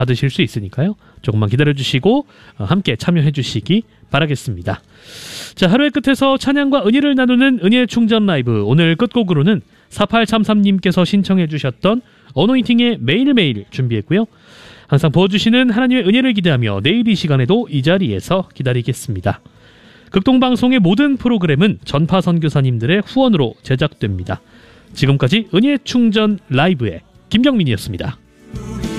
받으실 수 있으니까요. 조금만 기다려주시고 함께 참여해주시기 바라겠습니다. 자, 하루의 끝에서 찬양과 은혜를 나누는 은혜 충전 라이브, 오늘 끝곡으로는 4833님께서 신청해 주셨던 어노인팅의 매일매일 준비했고요. 항상 부어주시는 하나님의 은혜를 기대하며 내일 이 시간에도 이 자리에서 기다리겠습니다. 극동방송의 모든 프로그램은 전파 선교사님들의 후원으로 제작됩니다. 지금까지 은혜 충전 라이브의 김경민이었습니다.